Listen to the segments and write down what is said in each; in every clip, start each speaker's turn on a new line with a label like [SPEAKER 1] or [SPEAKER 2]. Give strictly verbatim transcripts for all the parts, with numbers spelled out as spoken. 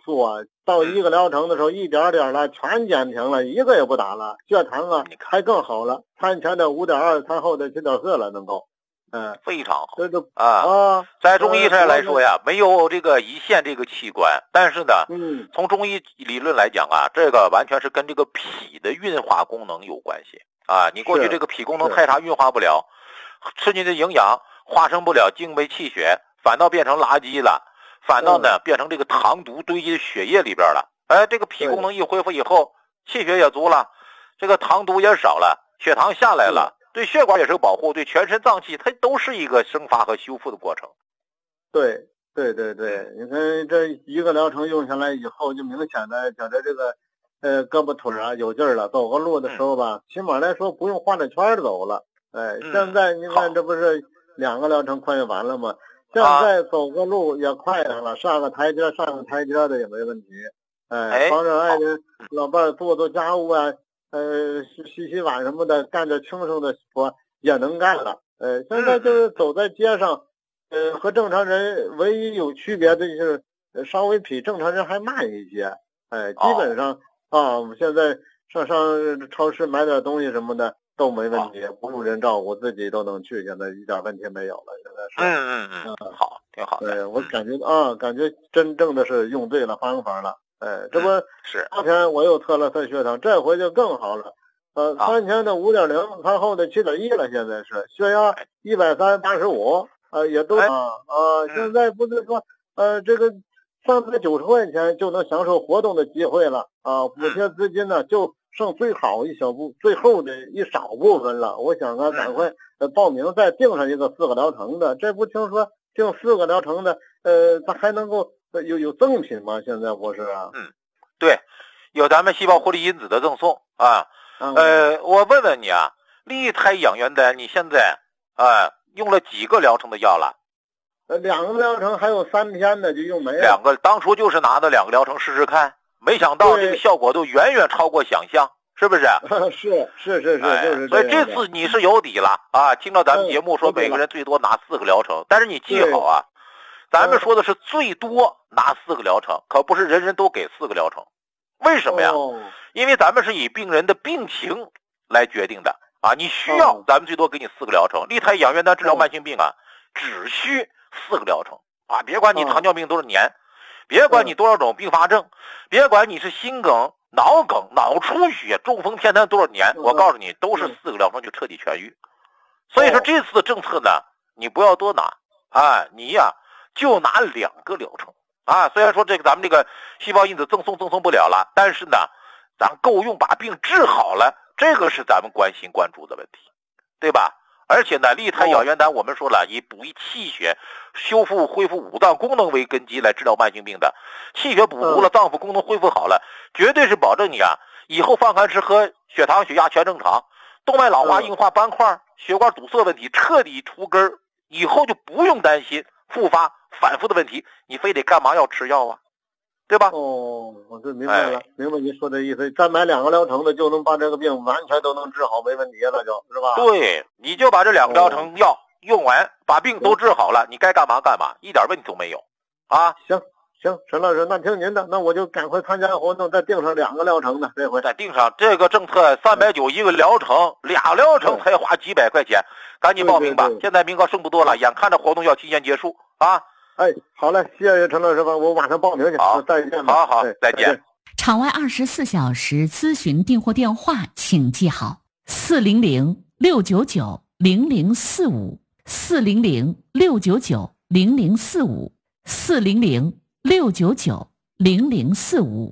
[SPEAKER 1] 素啊，到一个疗程的时候，一点点的全减平了，一个也不打了，血糖啊还更好了，餐前的五点二，餐后的七点四了，能够。嗯，
[SPEAKER 2] 非常好。
[SPEAKER 1] 这都
[SPEAKER 2] 啊
[SPEAKER 1] 啊，
[SPEAKER 2] 在中医上来说呀，没有这个胰腺这个器官，但是呢，
[SPEAKER 1] 嗯，
[SPEAKER 2] 从中医理论来讲啊，这个完全是跟这个脾的运化功能有关系啊。你过去这个脾功能太差，运化不了，吃进的营养化生不了，精微气血，反倒变成垃圾了，反倒呢、嗯、变成这个糖毒堆积血液里边了。哎，这个脾功能一恢复以后，气血也足了，这个糖毒也少了，血糖下来了。对血管也是个保护，对全身脏器它都是一个生发和修复的过程。
[SPEAKER 1] 对对对对，你看这一个疗程用下来以后，就明显的觉得这个呃胳膊腿啊有劲儿了，走个路的时候吧，嗯、起码来说不用画着圈走了。哎，嗯、现在你看这不是两个疗程快完了吗？现在走个路也快上了，上个台阶上个台阶的也没问题。哎，帮着爱人老伴做做家务啊。呃，洗洗碗什么的，干着轻松的活也能干了。呃，现在就是走在街上，呃，和正常人唯一有区别的就是稍微比正常人还慢一些。哎，基本上啊，我们现在上上超市买点东西什么的都没问题，不用人照顾，自己都能去，现在一点问题没有了。现在是，
[SPEAKER 2] 嗯嗯嗯，好，挺好的。
[SPEAKER 1] 对，我感觉啊，感觉真正的是用对了方法了。哎，这不
[SPEAKER 2] 是
[SPEAKER 1] 昨天我又测了测血糖，这回就更好了。呃，餐前的五点零，餐后的七点一了。现在是血压一百三八十五，呃，也都啊啊。现在不是说呃这个三百九十块钱就能享受活动的机会了啊，补贴资金呢就剩最好一小部最后的一少部分了。我想啊，赶快呃报名再订上一个四个疗程的。这不听说订四个疗程的，呃，它还能够。有有赠品吗？现在不是啊？
[SPEAKER 2] 嗯，对，有咱们细胞活力因子的赠送啊。
[SPEAKER 1] 嗯、
[SPEAKER 2] 呃，我问问你啊，利胎养元丹，你现在啊、呃、用了几个疗程的药了？
[SPEAKER 1] 呃，两个疗程还有三天呢，就用没了。
[SPEAKER 2] 两个，当初就是拿的两个疗程试试看，没想到这个效果都远远超过想象，是不是？
[SPEAKER 1] 是是是是，
[SPEAKER 2] 哎、
[SPEAKER 1] 就是
[SPEAKER 2] 所以这次你是有底了啊！听到咱们节目说每个人最多拿四个疗程，但是你记好啊。咱们说的是最多拿四个疗程，可不是人人都给四个疗程。为什么呀？
[SPEAKER 1] 哦、
[SPEAKER 2] 因为咱们是以病人的病情来决定的啊。你需要，
[SPEAKER 1] 哦、
[SPEAKER 2] 咱们最多给你四个疗程。利胎养元丹治疗慢性病啊，哦、只需四个疗程啊。别管你糖尿病多少年，哦、别管你多少种并发症，哦、别管你是心梗、脑梗、脑出血、中风、偏瘫多少年，哦、我告诉你，都是四个疗程就彻底痊愈。所以说这次政策呢，你不要多拿啊，你呀、啊。就拿两个疗程啊，虽然说这个咱们这个细胞因子赠送赠送不了了，但是呢，咱够用把病治好了，这个是咱们关心关注的问题，对吧？而且呢，利胎养元丹我们说了，以补益气血、修复恢复五脏功能为根基来治疗慢性病的，气血补足了，脏腑功能恢复好了，绝对是保证你啊，以后放开吃喝，血糖血压全正常，动脉老化、硬化斑块、血管堵塞问题彻底除根，以后就不用担心复发反复的问题，你非得干嘛要吃药啊？对吧？
[SPEAKER 1] 哦，我这明白了，哎、明白您说的意思。再买两个疗程的，就能把这个病完全都能治好，没问题了就，是吧？
[SPEAKER 2] 对，你就把这两个疗程药用完，哦、把病都治好了，你该干嘛干嘛，一点问题都没有啊。
[SPEAKER 1] 行行，陈老师，那听您的，那我就赶快参加活动，再订上两个疗程的，这回
[SPEAKER 2] 再订上这个政策三百九一个疗程，俩疗程才花几百块钱，赶紧报名吧！
[SPEAKER 1] 对对对，
[SPEAKER 2] 现在名额剩不多了，眼看着活动要提前结束啊。
[SPEAKER 1] 哎，好嘞，谢谢陈老师吧，我马上报名去。
[SPEAKER 2] 好，
[SPEAKER 1] 再见吧。
[SPEAKER 2] 好好，
[SPEAKER 1] 哎、
[SPEAKER 2] 再见。
[SPEAKER 3] 场外二十四小时咨询订货电话，请记好：四零零六九九零零四五，四零零六九九零零四五，四零零六九九零零四五。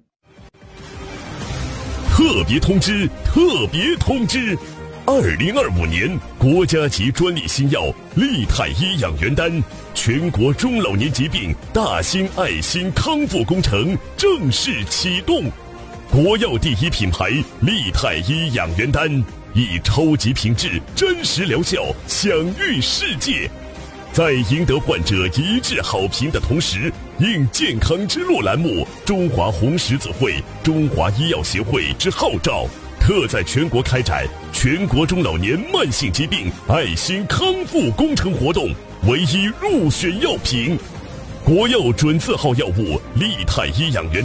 [SPEAKER 4] 特别通知！特别通知！二零二五年国家级专利新药利泰医养元丹全国中老年疾病大型爱心康复工程正式启动。国药第一品牌利泰医养元丹以超级品质、真实疗效享誉世界。在赢得患者一致好评的同时，应健康之路栏目中华红十字会、中华医药协会之号召，特在全国开展全国中老年慢性疾病爱心康复工程活动，唯一入选药品。国药准字号药物利泰医养元